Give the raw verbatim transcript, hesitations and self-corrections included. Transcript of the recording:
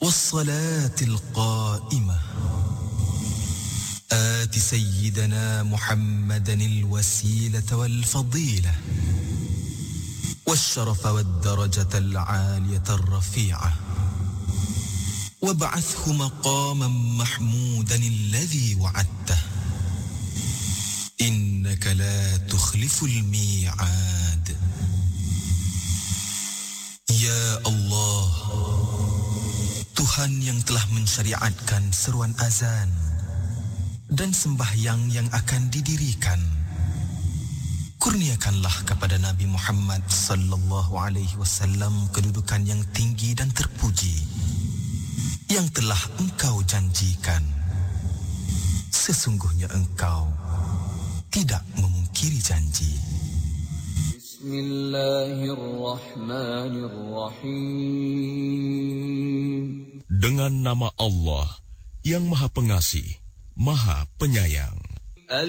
والصلاة القائمة آت سيدنا محمدا الوسيلة والفضيلة والشرف والدرجة العالية الرفيعة وابعثه مقاما محمودا الذي وعدته إنك لا تخلف الميعاد. Ya Allah, Tuhan yang telah mensyariatkan seruan azan dan sembahyang yang akan didirikan, kurniakanlah kepada Nabi Muhammad sallallahu alaihi wasallam kedudukan yang tinggi dan terpuji yang telah engkau janjikan. Sesungguhnya engkau tidak memungkiri janji. Bismillahirrahmanirrahim. Dengan nama Allah yang Maha Pengasih, Maha Penyayang.